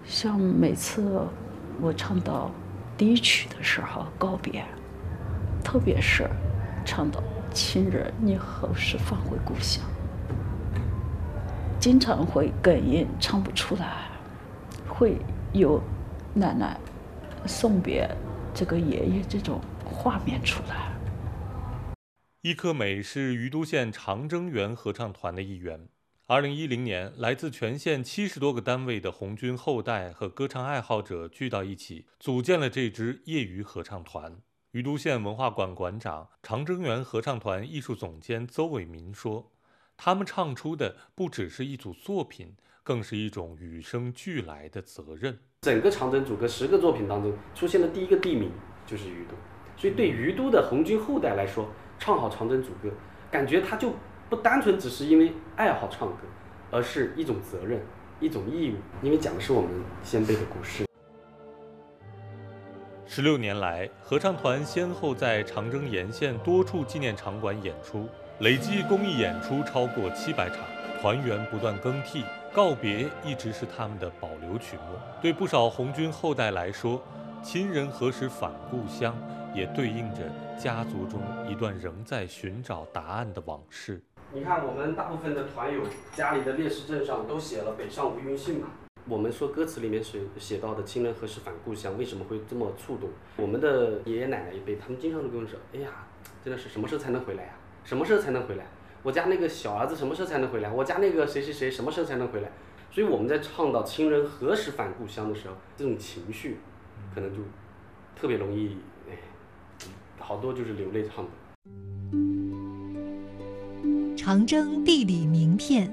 像每次我唱到第一曲的时候告别，特别是唱到亲人你何时返回故乡，经常会哽咽唱不出来，会有奶奶送别这个爷爷这种画面出来。 伊科美是于都县长征园合唱团的一员。2010年，来自全县70多个单位的红军后代和歌唱爱好者聚到一起，组建了这支业余合唱团。于都县文化馆馆长、长征园合唱团艺术总监邹伟民说：“他们唱出的不只是一组作品，更是一种与生俱来的责任。” 整个长征组歌10个作品当中，出现的第一个地名就是于都，所以对于都的红军后代来说，唱好长征组歌，感觉他就不单纯只是因为爱好唱歌，而是一种责任，一种义务，因为讲的是我们先辈的故事。 16年来，合唱团先后在长征沿线多处纪念场馆演出，累计公益演出超过700场，团员不断更替，告别一直是他们的保留曲目。对不少红军后代来说，亲人何时返故乡，也对应着家族中一段仍在寻找答案的往事。 你看，我们大部分的团友家里的烈士证上都写了北上无音信嘛。我们说歌词里面写到的亲人何时返故乡，为什么会这么触动？我们的爷爷奶奶一辈，他们经常都跟我说：“哎呀，真的是什么时候才能回来呀？什么时候才能回来？我家那个小儿子什么时候才能回来？我家那个谁谁谁什么时候才能回来？”所以我们在唱到亲人何时返故乡的时候，这种情绪可能就特别容易，好多就是流泪唱的。 长征地理名片。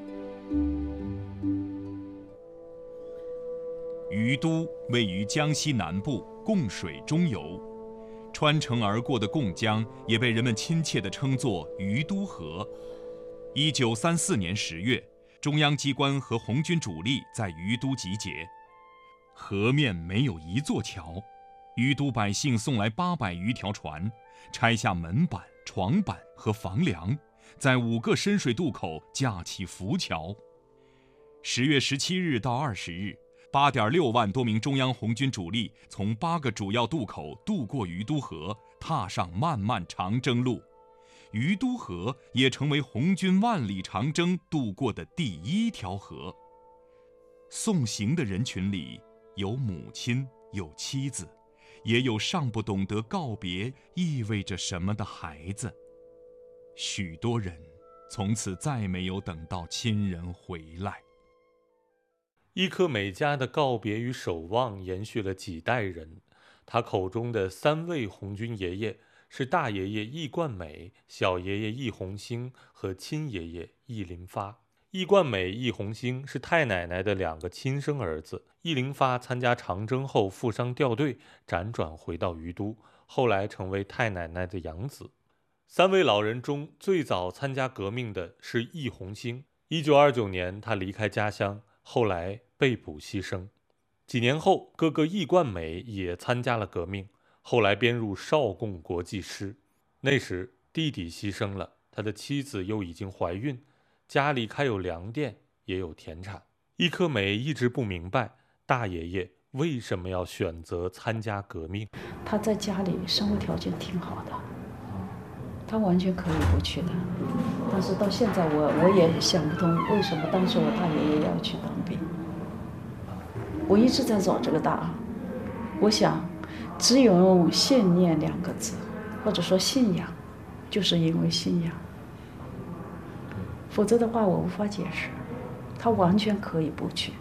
于都位于江西南部，贡水中游，穿城而过的贡江也被人们亲切地称作于都河。1934年10月，中央机关和红军主力在于都集结，河面没有一座桥，于都百姓送来800余条船，拆下门板、床板和房梁，在5个深水渡口架起浮桥。10月17日到20日，8.6万多名中央红军主力从8个主要渡口渡过于都河，踏上漫漫长征路。于都河也成为红军万里长征渡过的第1条河。送行的人群里有母亲，有妻子，也有尚不懂得告别意味着什么的孩子。许多人从此再没有等到亲人回来。 伊科美家的告别与守望延续了几代人。他口中的3位红军爷爷是大爷爷易冠美、小爷爷易红星和亲爷爷易林发。易冠美、易红星是太奶奶的2个亲生儿子。易林发参加长征后负伤掉队，辗转回到于都，后来成为太奶奶的养子。3位老人中最早参加革命的是易红星。1929年，他离开家乡，后来被捕牺牲。几年后，哥哥易冠美也参加了革命，后来编入少共国际师。那时弟弟牺牲了，他的妻子又已经怀孕，家里开有粮店，也有田产。伊科美一直不明白大爷爷为什么要选择参加革命。 他在家里生活条件挺好的，他完全可以不去的，但是到现在我也想不通为什么当时我大爷爷要去当兵。我一直在找这个答案。我想只有用信念2个字，或者说信仰，就是因为信仰，否则的话我无法解释。他完全可以不去。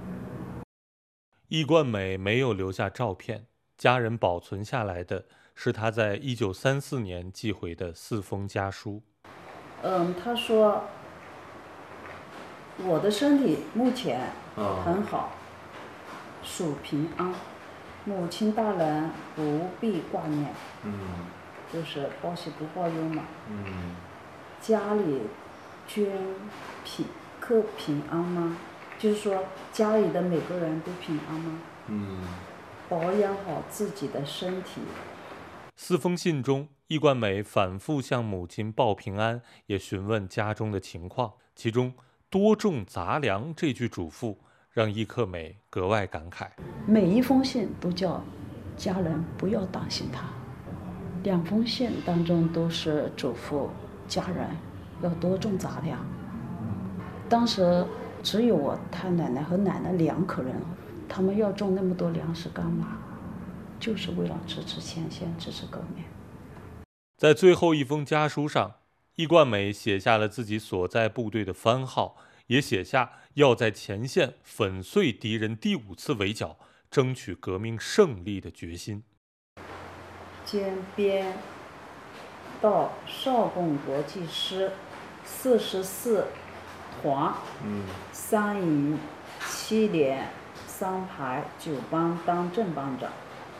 易冠美没有留下照片，家人保存下来的是他在1934年寄回的4封家书。 他说我的身体目前很好，属平安，母亲大人不必挂念，就是报喜不报忧嘛。家里可平安吗？就是说家里的每个人都平安吗？保养好自己的身体。 4封信中，易冠美反复向母亲报平安，也询问家中的情况。其中多种杂粮这句嘱咐让伊克美格外感慨。 每一封信都叫家人不要担心他，2封信当中都是嘱咐家人要多种杂粮。当时只有我太奶奶和奶奶2口人，他们要种那么多粮食干嘛？就是为了支持前线，支持革命。 在最后一封家书上，易冠美写下了自己所在部队的番号，也写下要在前线粉碎敌人第5次围剿，争取革命胜利的决心。 兼编到少共国际师44团3营7连3排9班当正班长。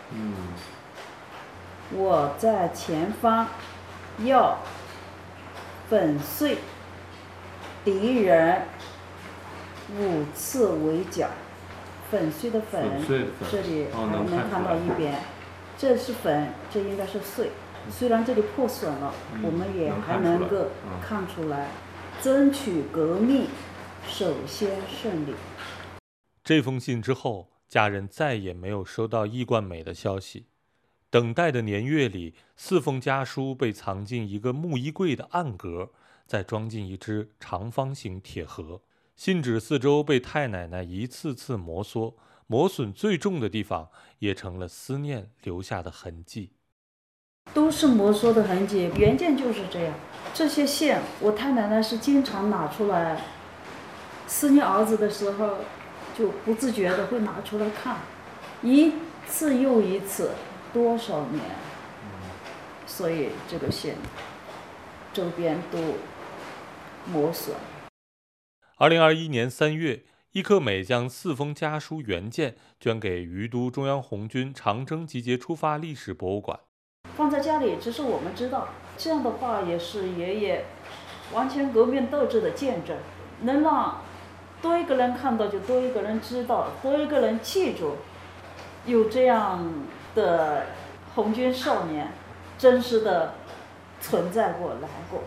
我在前方要粉碎敌人5次围剿。粉碎的粉，这里还能看到一边，这是粉，这应该是碎。虽然这里破损了，我们也还能够看出来，争取革命首先胜利。 这封信之后，家人再也没有收到易冠美的消息。等待的年月里，4封家书被藏进一个木衣柜的暗格，再装进一只长方形铁盒。信纸四周被太奶奶一次次摩挲，磨损最重的地方也成了思念留下的痕迹。 都是摩挲的痕迹，原件就是这样。这些信，我太奶奶是经常拿出来，思念儿子的时候，就不自觉的会拿出来看，一次又一次，多少年。所以这个信周边都磨损。 2021年3月，伊克美将4封家书原件捐给于都中央红军长征集结出发历史博物馆。 放在家里，只是我们知道，这样的话也是爷爷完全革命斗志的见证，能让多一个人看到，就多一个人知道，多一个人记住，有这样的红军少年真实的存在过来过。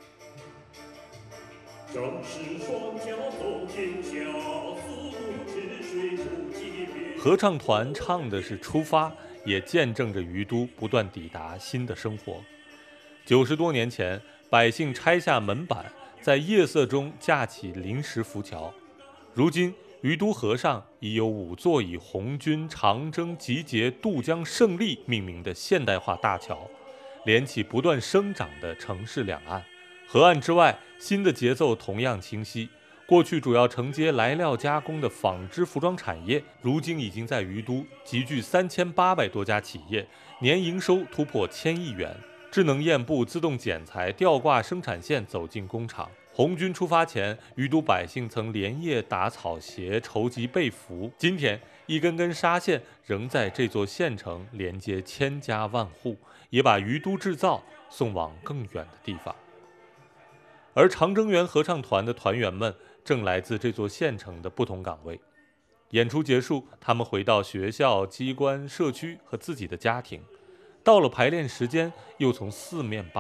正是双脚走天下，四渡治水筑基业。 合唱团唱的是出发，也见证着于都不断抵达新的生活。90多年前，百姓拆下门板，在夜色中架起临时浮桥。如今，于都河上已有5座以红军长征集结渡江胜利命名的现代化大桥，连起不断生长的城市两岸。河岸之外，新的节奏同样清晰。过去主要承接来料加工的纺织服装产业，如今已经在于都集聚3800多家企业，年营收突破1000亿元。智能验布、自动剪裁、吊挂生产线走进工厂。红军出发前，于都百姓曾连夜打草鞋、筹集被服。今天，一根根纱线仍在这座县城连接千家万户，也把于都制造送往更远的地方。而长征园合唱团的团员们正来自这座县城的不同岗位。演出结束，他们回到学校、机关、社区和自己的家庭。到了排练时间，又从4面8